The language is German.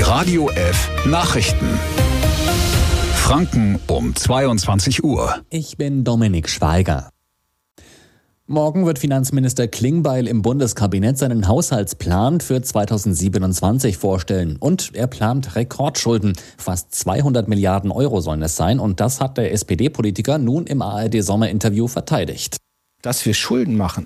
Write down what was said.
Die Radio F Nachrichten. Franken um 22 Uhr. Ich bin Dominik Schweiger. Morgen wird Finanzminister Klingbeil im Bundeskabinett seinen Haushaltsplan für 2027 vorstellen. Und er plant Rekordschulden. Fast 200 Milliarden Euro sollen es sein. Und das hat der SPD-Politiker nun im ARD-Sommerinterview verteidigt. Dass wir Schulden machen,